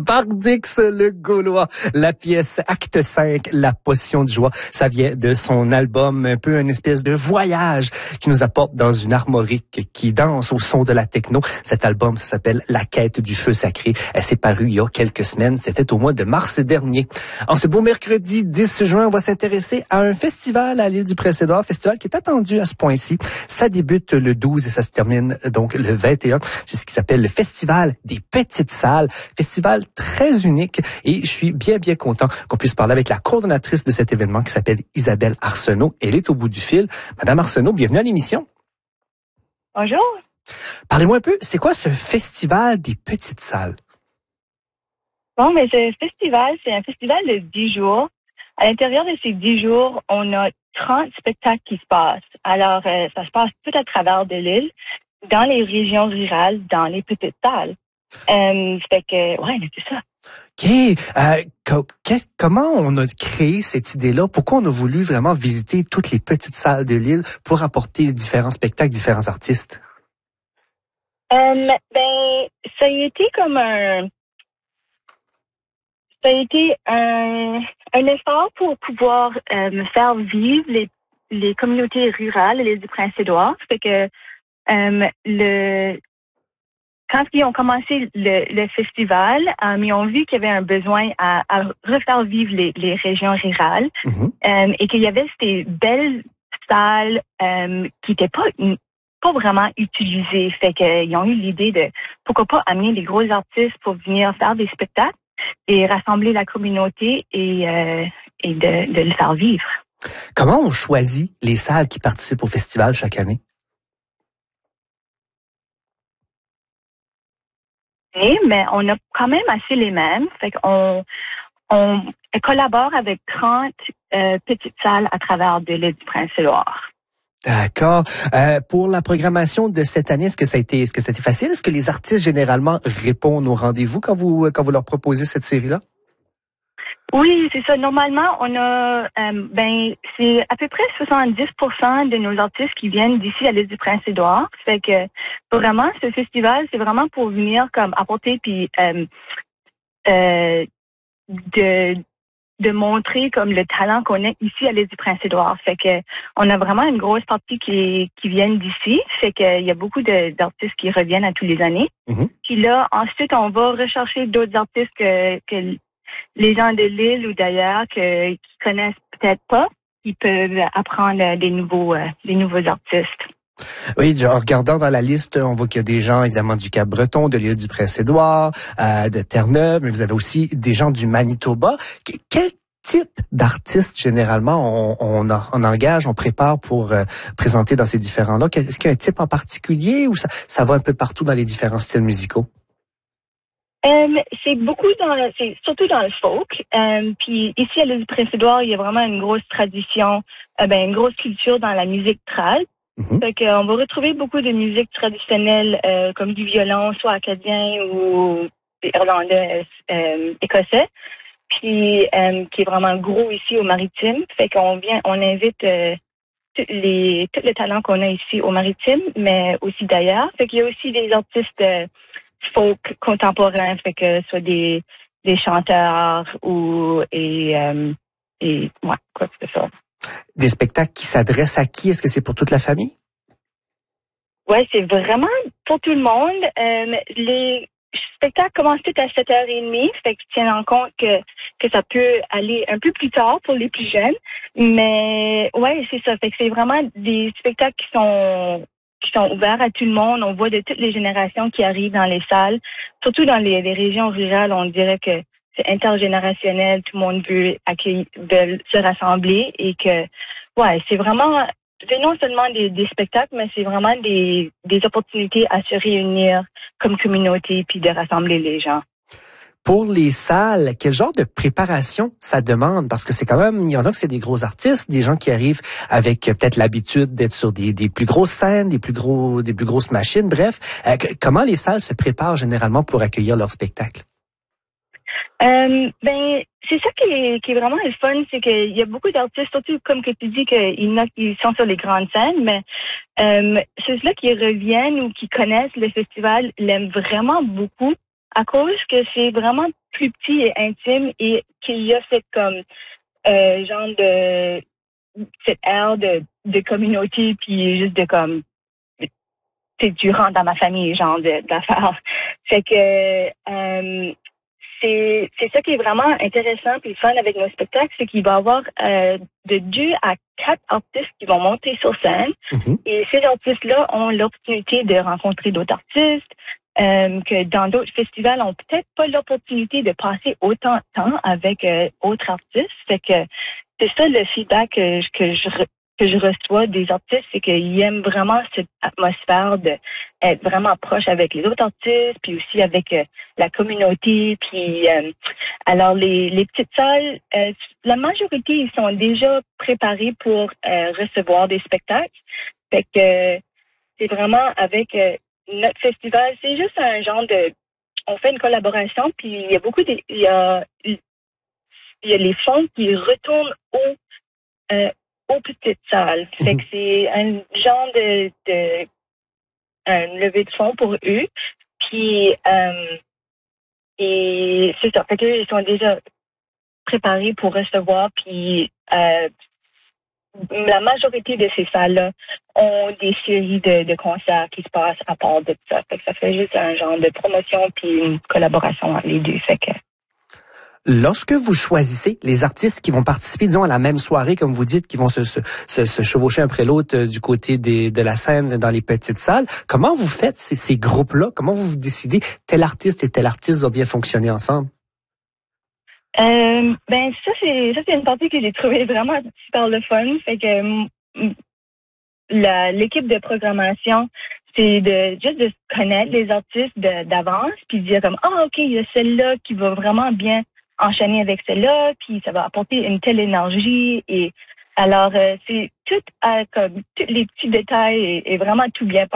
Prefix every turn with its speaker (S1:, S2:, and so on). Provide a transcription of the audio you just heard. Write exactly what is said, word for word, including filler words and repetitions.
S1: Bardix le Gaulois, la pièce Acte cinq, La potion de joie. Ça vient de son album, un peu une espèce de voyage qui nous apporte dans une armorique qui danse au son de la techno. Cet album, ça s'appelle La quête du feu sacré. Elle s'est parue il y a quelques semaines. C'était au mois de mars dernier. En ce beau mercredi dix juin, on va s'intéresser à un festival à l'île du Prince-Édouard, festival qui est attendu à ce point-ci. Ça débute le douze et ça se termine donc le vingt et un. C'est ce qui s'appelle le Festival des petites salles. Festival très unique et je suis bien, bien content qu'on puisse parler avec la coordonnatrice de cet événement qui s'appelle Isabelle Arsenault. Elle est au bout du fil. Madame Arsenault, bienvenue à l'émission.
S2: Bonjour.
S1: Parlez-moi un peu, c'est quoi ce Festival des petites salles?
S2: Bon, mais ce festival, c'est un festival de dix jours. À l'intérieur de ces dix jours, on a trente spectacles qui se passent. Alors, euh, ça se passe tout à travers de l'île, dans les régions rurales, dans les petites salles. Euh, fait que, ouais, c'est ça.
S1: OK. Euh, co- que- comment on a créé cette idée-là? Pourquoi on a voulu vraiment visiter toutes les petites salles de l'île pour apporter différents spectacles, différents artistes?
S2: Euh, ben, ça a été comme un... Ça a été un, un effort pour pouvoir euh, faire vivre les, les communautés rurales à l'île du Prince-Édouard. Fait que euh, le quand ils ont commencé le, le festival, euh, ils ont vu qu'il y avait un besoin à, à refaire vivre les, les régions rurales
S1: Mm-hmm.
S2: euh, et qu'il y avait ces belles salles euh, qui n'étaient pas pas vraiment utilisées. Fait qu'ils ont eu l'idée de pourquoi pas amener des gros artistes pour venir faire des spectacles et rassembler la communauté et, euh, et de, de le faire vivre.
S1: Comment on choisit les salles qui participent au festival chaque année?
S2: Mais on a quand même assez les mêmes. Fait qu'on on collabore avec trente euh, petites salles à travers de l'île du Prince-Édouard.
S1: D'accord. Euh, pour la programmation de cette année, est-ce que ça a été, est-ce que ça a été facile? Est-ce que les artistes généralement répondent aux rendez-vous quand vous, quand vous leur proposez cette série-là?
S2: Oui, c'est ça. Normalement, on a, euh, ben, c'est à peu près soixante-dix pour cent de nos artistes qui viennent d'ici à l'île du Prince-Édouard. Fait que vraiment, ce festival, c'est vraiment pour venir comme apporter puis euh, euh, de de montrer comme le talent qu'on a ici à l'île du Prince-Édouard. Fait que on a vraiment une grosse partie qui qui viennent d'ici. Fait que il y a beaucoup de, d'artistes qui reviennent à tous les années.
S1: Mm-hmm.
S2: Puis là, ensuite, on va rechercher d'autres artistes que que les gens de l'île ou d'ailleurs que, qui connaissent peut-être pas, ils peuvent apprendre des nouveaux, euh, des nouveaux artistes.
S1: Oui, en regardant dans la liste, on voit qu'il y a des gens évidemment du Cap-Breton, de l'île du Prince-Édouard, euh, de Terre-Neuve, mais vous avez aussi des gens du Manitoba. Qu- quel type d'artistes généralement on, on, on engage, on prépare pour euh, présenter dans ces différents-là? Est-ce qu'il y a un type en particulier ou ça, ça va un peu partout dans les différents styles musicaux?
S2: Euh, c'est beaucoup dans le, c'est surtout dans le folk. Euh, puis ici à l'île du Prince-Édouard, il y a vraiment une grosse tradition, euh, ben une grosse culture dans la musique trad.
S1: Mm-hmm.
S2: Fait qu'on va retrouver beaucoup de musique traditionnelle euh, comme du violon, soit acadien ou irlandais, euh, écossais. Puis euh, qui est vraiment gros ici au Maritime. Fait qu'on vient, on invite euh, tous les tous les talents qu'on a ici au Maritime, mais aussi d'ailleurs. Fait qu'il y a aussi des artistes euh, folk contemporains, fait que ce soit des des chanteurs ou et euh, et ouais, quoi que ce soit.
S1: Des spectacles qui s'adressent à qui? Est-ce que c'est pour toute la famille?
S2: Ouais, c'est vraiment pour tout le monde. Euh, les spectacles commencent tous à sept heures trente, fait qu'ils tiennent en compte que que ça peut aller un peu plus tard pour les plus jeunes. Mais ouais, c'est ça. Fait que c'est vraiment des spectacles qui sont qui sont ouverts à tout le monde. On voit de toutes les générations qui arrivent dans les salles. Surtout dans les, les régions rurales, on dirait que c'est intergénérationnel. Tout le monde veut accueillir, veut se rassembler et que, ouais, c'est vraiment, c'est non seulement des, des spectacles, mais c'est vraiment des, des opportunités à se réunir comme communauté puis de rassembler les gens.
S1: Pour les salles, quel genre de préparation ça demande? Parce que c'est quand même, il y en a que c'est des gros artistes, des gens qui arrivent avec euh, peut-être l'habitude d'être sur des, des plus grosses scènes, des plus gros, des plus grosses machines. Bref, euh, comment les salles se préparent généralement pour accueillir leur spectacle?
S2: Euh, ben, c'est ça qui est, qui est vraiment le fun, c'est qu'il y a beaucoup d'artistes, surtout comme que tu dis qu'il y en a qui sont sur les grandes scènes, mais euh, ceux-là qui reviennent ou qui connaissent le festival l'aiment vraiment beaucoup à cause que c'est vraiment plus petit et intime et qu'il y a cette comme euh, genre de cette air de, de communauté puis juste de comme tu rentres dans ma famille genre de d'affaires. Fait que euh, c'est c'est ça qui est vraiment intéressant puis fun avec nos spectacles, c'est qu'il va y avoir euh, de deux à quatre artistes qui vont monter sur scène. Mm-hmm. Et ces artistes-là ont l'opportunité de rencontrer d'autres artistes euh, que dans d'autres festivals ont peut-être pas l'opportunité de passer autant de temps avec euh, autres artistes. Fait que c'est ça le feedback que, que je que je reçois des artistes, c'est qu'ils aiment vraiment cette atmosphère de être vraiment proche avec les autres artistes, puis aussi avec euh, la communauté. Puis euh, alors les, les petites salles, euh, la majorité ils sont déjà préparés pour euh, recevoir des spectacles. Fait que euh, c'est vraiment avec euh, notre festival, c'est juste un genre de, on fait une collaboration, puis il y a beaucoup de, il y a il y a les fonds qui retournent au euh, aux petites salles. Mm-hmm. Fait que c'est un genre de, de un levée de fonds pour eux. Puis euh, et c'est ça. Fait qu'eux, ils sont déjà préparés pour recevoir. Puis euh, la majorité de ces salles-là ont des séries de, de concerts qui se passent à part de ça. Fait que ça fait juste un genre de promotion puis une collaboration entre les deux. Fait que
S1: lorsque vous choisissez les artistes qui vont participer, disons, à la même soirée, comme vous dites, qui vont se, se, se, se chevaucher un après l'autre euh, du côté des, de la scène dans les petites salles, comment vous faites ces, ces groupes-là? Comment vous décidez tel artiste et tel artiste va bien fonctionner ensemble?
S2: Euh, ben ça c'est ça c'est une partie que j'ai trouvée vraiment super le fun. Fait que la, l'équipe de programmation, c'est de juste de connaître les artistes de, d'avance, puis dire comme ah ok, il y a celle-là qui va vraiment bien enchaîner avec celle-là, puis ça va apporter une telle énergie. Et alors, euh, c'est tout, euh, comme tous les petits détails et, et vraiment tout bien